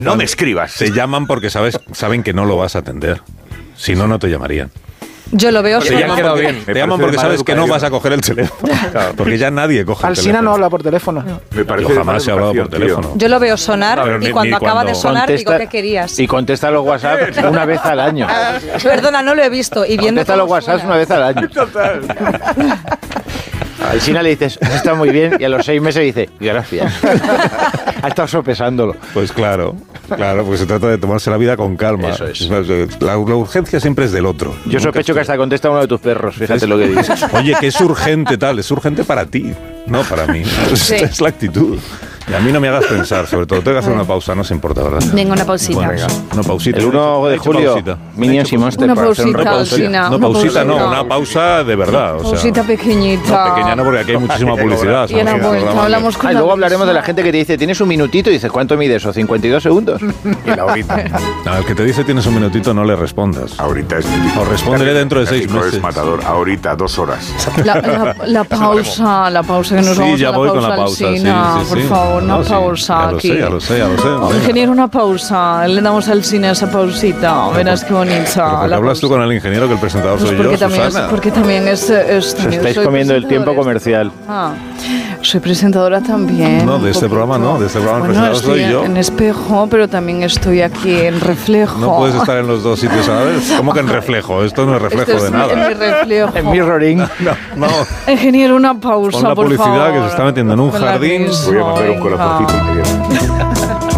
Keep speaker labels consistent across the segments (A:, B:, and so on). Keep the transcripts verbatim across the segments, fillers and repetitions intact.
A: No me escribas.
B: Te llaman porque sabes, saben que no lo vas a atender. Si no, no te llamarían.
C: Yo lo veo
B: Te llaman porque, bien. Te llaman porque sabes que no vas a coger el teléfono. Claro, porque ya nadie coge el teléfono.
D: Alsina no habla por teléfono.
B: Me parece Yo jamás he hablado por teléfono.
C: Yo lo veo sonar
B: ver,
C: y
B: ni,
C: cuando
B: ni
C: acaba
B: cuando
C: de sonar
E: contesta,
C: digo, ¿qué querías?
E: Y contesta los WhatsApp una vez al año.
C: Perdona, no lo he visto. Y viendo
E: contesta los WhatsApp una vez al año. Total. A Alsina le dices, está muy bien, y a los seis meses dice, gracias. Ha estado sopesándolo.
B: Pues claro, claro, pues se trata de tomarse la vida con calma.
E: Eso es.
B: La, la urgencia siempre es del otro.
E: Yo sospecho que hasta contesta uno de tus perros, fíjate es, lo que dices.
B: Oye, que es urgente tal, es urgente para ti, no para mí. Sí. Esta es la actitud. Y a mí no me hagas pensar, sobre todo. Tengo que hacer una pausa, no se importa, ¿verdad?
C: Venga, una pausita.
B: Bueno, venga, una pausita.
E: El uno de julio, Minions y Monster.
C: Una pausita, Alsina.
B: No, pausita, no, una pausa de verdad. O sea,
C: pausita pequeñita.
B: No, pequeña no, porque aquí hay muchísima publicidad.
C: Y en la vuelta hablamos con
E: ah, luego hablaremos de la gente que te dice, tienes un minutito, y dices, ¿cuánto mide eso? ¿cincuenta y dos segundos?
A: Y la horita.
B: No, el que te dice tienes un minutito no le respondas.
A: Ahorita es...
B: O respóndele dentro de seis meses.
A: Es matador. Ahorita, dos horas.
C: La, la, la pausa, la pausa que nos
B: sí,
C: vamos
B: ya
C: a la
B: voy
C: pausa,
B: con la pausa.
C: Alsina,
B: Sí, sí,
C: por
B: sí.
C: favor, una
B: no,
C: pausa.
B: Sí, ya lo
C: aquí.
B: sé, ya lo sé, ya lo sé.
C: Oh, ingeniero, una pausa. Le damos al cine esa pausita. Verás qué bonita.
B: ¿Por qué hablas tú con el ingeniero que el presentador
C: pues
B: soy
C: porque
B: yo,
C: también
B: Susana?
C: Es, porque también es... es
E: Os estáis comiendo el tiempo comercial.
C: Ah, soy presentadora también.
B: No, de este programa no. De este programa el
C: bueno,
B: presentador soy yo.
C: En Espejo, pero también estoy aquí en Reflejo.
B: No puedes estar en los dos sitios a la vez. ¿Cómo que en Reflejo? Esto no es reflejo
C: Esto
B: de
C: es
B: nada.
C: En mi reflejo.
E: En mirroring.
B: No, no.
C: Ingeniero, una pausa,
B: Con la
C: por
B: publicidad
C: favor.
B: que se está metiendo en un
C: Con la
B: jardín.
C: misma,
A: Voy a mandar un
C: venga.
A: corazoncito.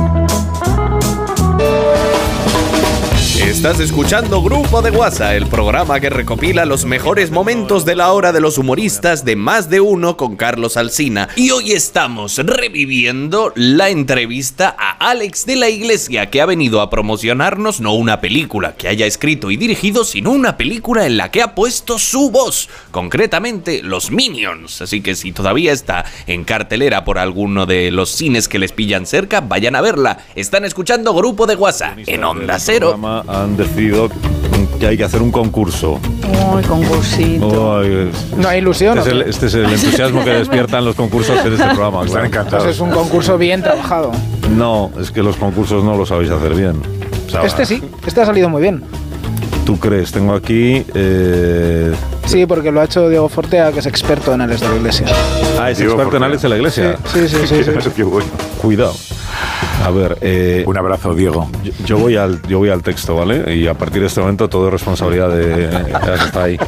F: Estás escuchando Grupo de WhatsApp, el programa que recopila los mejores momentos de la hora de los humoristas de Más de Uno con Carlos Alsina. Y hoy estamos reviviendo la entrevista a Alex de la Iglesia, que ha venido a promocionarnos no una película que haya escrito y dirigido, sino una película en la que ha puesto su voz, concretamente Los Minions. Así que si todavía está en cartelera por alguno de los cines que les pillan cerca, vayan a verla. Están escuchando Grupo de WhatsApp en Onda Cero.
B: Han decidido que hay que hacer un concurso.
C: Ay, concursito.
B: Oh, ay,
D: No hay ilusión.
B: Este es, el, este es el entusiasmo que despiertan los concursos en este programa.
A: Están
B: Claro.
A: encantados.
D: Pues es un concurso bien trabajado.
B: No, es que los concursos no lo sabéis hacer bien. O sea,
D: Este sí, este ha salido muy bien.
B: ¿Tú crees? Tengo aquí... Eh...
D: Sí, porque lo ha hecho Diego Fortea, que es experto en Alex de la Iglesia.
B: Ah, es
A: Diego
B: experto en
A: Fortea.
B: Alex de la Iglesia.
D: Sí, sí, sí. sí, sí.
A: Qué bueno.
B: Cuidado. A ver, eh,
A: Un abrazo, Diego.
B: yo, yo voy al yo voy al texto, ¿vale? Y a partir de este momento todo es responsabilidad de la que está ahí.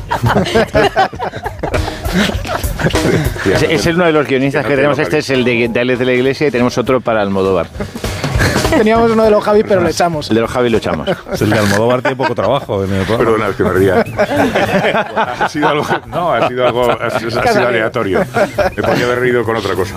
E: Es, es uno de los guionistas que,
A: que no
E: tenemos.
A: te
E: Este es el de, de Alex de la Iglesia y tenemos otro para Almodóvar.
D: Teníamos uno de los Javi, pero lo echamos.
E: El de los Javi lo echamos.
B: Es el de Almodóvar, tiene poco trabajo en el programa.
A: Perdona, es que me ría. Ha sido algo... No, ha sido algo... Ha sido, ha sido aleatorio. Me podría haber reído con otra cosa.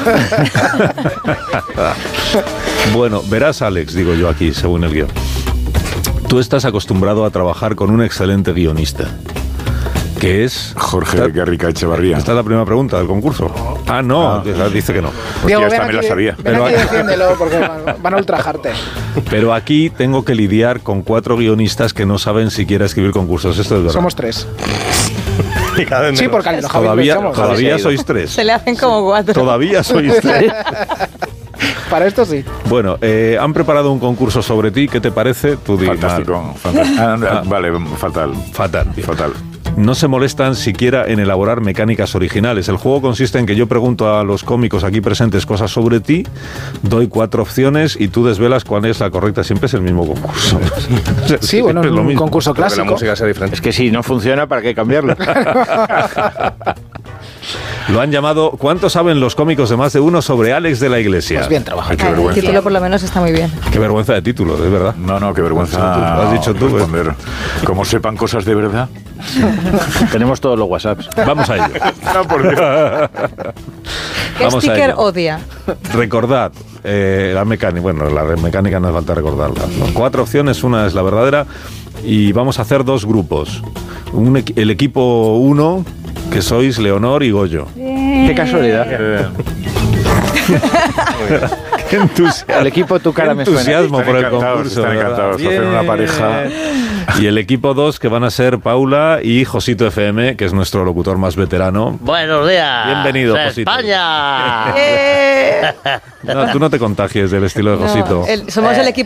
B: Bueno, verás, Alex, digo yo aquí, según el guión. Tú estás acostumbrado a trabajar con un excelente guionista, que es...
A: Jorge
B: Esta-
A: Guerrica Echevarría.
B: Esta es la primera pregunta del concurso. Ah, no, dice que no.
A: Hostia, esta
D: ven
A: me la
D: aquí,
A: sabía.
D: ven
B: Pero
D: aquí y
B: aquí-
D: defiéndelo, porque van- van a ultrajarte.
B: Pero aquí tengo que lidiar con cuatro guionistas que no saben siquiera escribir concursos. Esto es verdad.
D: Somos tres. Sí, porque a los Javi lo
B: Todavía,
D: echamos.
B: todavía sois tres.
C: Se le hacen como cuatro.
B: Todavía sois tres.
D: Para esto sí.
B: Bueno, eh, han preparado un concurso sobre ti. ¿Qué te parece? Tú di,
A: Fantástico. fantástico. Ah,
B: Ah.
A: Vale, fatal.
B: Fatal.
A: Fatal.
B: No se molestan siquiera en elaborar mecánicas originales. El juego consiste en que yo pregunto a los cómicos aquí presentes cosas sobre ti, doy cuatro opciones y tú desvelas cuál es la correcta. Siempre es el mismo concurso.
D: Sí, bueno,
B: Siempre
D: es
B: lo
D: un
B: mismo.
D: concurso
G: Que la
D: clásico.
G: música sea diferente.
E: Es que si no funciona, ¿para qué cambiarlo?
B: Lo han llamado ¿Cuánto saben los cómicos de Más de Uno sobre Alex de la Iglesia?
D: Pues bien trabajado.
A: Ay, qué
C: Ay, el
A: vergüenza.
C: título por lo menos está muy bien.
B: Qué vergüenza de título, es verdad.
A: No, no, qué vergüenza.
B: Lo has dicho tú,
A: responder. Como sepan cosas de verdad.
E: Tenemos todos los WhatsApps.
B: Vamos a ello.
A: No, por Dios.
C: ¿Qué
B: Vamos a
C: sticker
B: ello.
C: odia?
B: Recordad, eh, la mecánica, bueno, la mecánica no hace falta recordarla. ¿no? Cuatro opciones, una es la verdadera y vamos a hacer dos grupos. Un equ- el equipo uno, que sois Leonor y Goyo.
E: Qué casualidad.
A: Eh,
B: Qué entusiasmo.
E: El equipo Tu Cara
B: Qué
E: me suena.
B: entusiasmo por el
A: encantados,
B: concurso.
A: están
B: ¿verdad?
A: encantados de hacer una
B: Bien.
A: pareja.
B: Y el equipo dos, que van a ser Paula y Josito F M, que es nuestro locutor más veterano.
G: Buenos días.
B: Bienvenido,
G: ¡De
B: Josito.
G: España.
C: Eh,
B: No, tú no te contagies del estilo de
C: no,
B: Josito.
C: el- somos el equipo